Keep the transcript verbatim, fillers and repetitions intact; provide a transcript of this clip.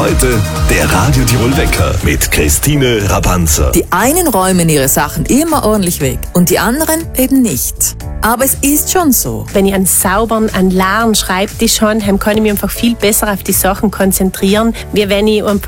Heute der Radio Tirol Wecker mit Christine Rabanzer. Die einen räumen ihre Sachen immer ordentlich weg und die anderen eben nicht. Aber es ist schon so. Wenn ich einen sauberen, einen leeren Schreibtisch habe, dann kann ich mich einfach viel besser auf die Sachen konzentrieren, wie wenn ich einfach